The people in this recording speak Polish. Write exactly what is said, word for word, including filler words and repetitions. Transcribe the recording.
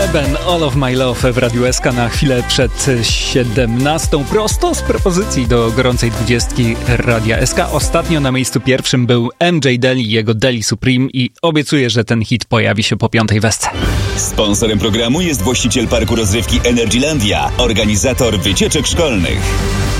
Eben, All of My Love w Radiu S K na chwilę przed siedemnastą. Prosto z propozycji do gorącej dwudziestki Radia S K. Ostatnio na miejscu pierwszym był M J Deli i jego Deli Supreme i obiecuję, że ten hit pojawi się po piątej wesce. Sponsorem programu jest właściciel parku rozrywki Energylandia, organizator wycieczek szkolnych.